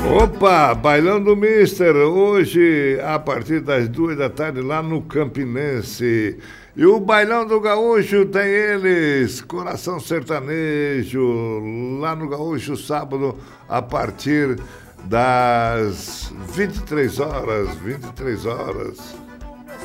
Opa, Bailão do Mister, hoje a partir das 2 da tarde lá no Campinense. E o Bailão do Gaúcho tem eles, Coração Sertanejo, lá no Gaúcho, sábado, a partir das 23 horas.